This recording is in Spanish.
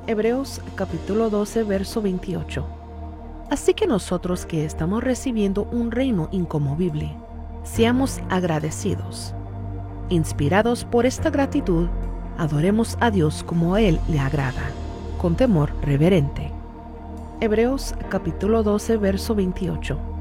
Hebreos capítulo 12, verso 28. Así que nosotros que estamos recibiendo un reino inconmovible, seamos agradecidos. Inspirados por esta gratitud, adoremos a Dios como a Él le agrada, con temor reverente. Hebreos capítulo 12, verso 28.